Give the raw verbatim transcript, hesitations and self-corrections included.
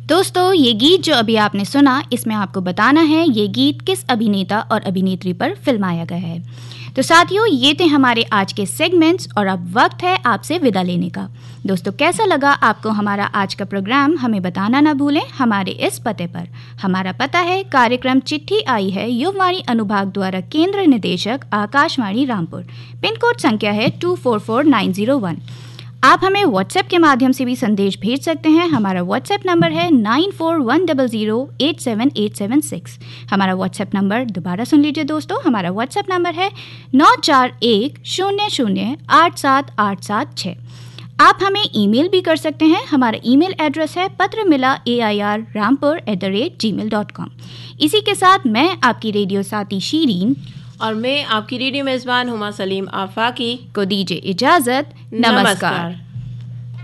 दोस्तों, ये गीत जो अभी आपने सुना, इसमें आपको बताना है ये गीत किस अभिनेता और अभिनेत्री पर फिल्माया गया है। तो साथियों, ये थे हमारे आज के सेगमेंट्स और अब वक्त है आपसे विदा लेने का। दोस्तों, कैसा लगा आपको हमारा आज का प्रोग्राम? हमें बताना ना भूलें हमारे इस पते पर। हमारा पता है कार्यक्रम चिट्ठी आई है युववाणी अनुभाग द्वारा केंद्र निदेशक आकाशवाणी रामपुर। पिन कोड संख्या है to four four nine zero one. आप हमें व्हाट्सएप के माध्यम से भी संदेश भेज सकते हैं। हमारा व्हाट्सएप नंबर है nine four one zero zero eight seven eight seven six. हमारा व्हाट्सएप नंबर दोबारा सुन लीजिए दोस्तों। हमारा व्हाट्सएप नंबर है नौ चार एक शून्य शून्य आठ सात आठ सात छः। आप हमें ईमेल भी कर सकते हैं। हमारा ईमेल एड्रेस है पत्र मिला ए I R Rampur at the rate ji mail dot com. इसी के साथ मैं आपकी रेडियो साथी शीरीन और मैं आपकी रेडियो मेज़बान हुमा सलीम आफाकी को दीजिए इजाज़त। नमस्कार, नमस्कार।